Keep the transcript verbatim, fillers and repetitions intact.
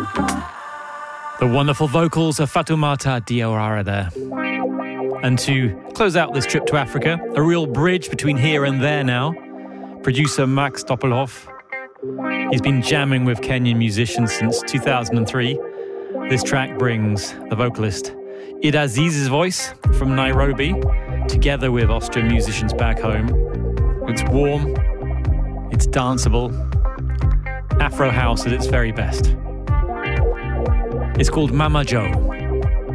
The wonderful vocals of Fatoumata Diawara there. And to close out this trip to Africa, a real bridge between here and there now, producer Max Topolov. He's been jamming with Kenyan musicians since two thousand three. This track brings the vocalist Ida Aziz's voice from Nairobi, together with Austrian musicians back home. It's warm, it's danceable, Afro house at its very best. It's called Mama Joe.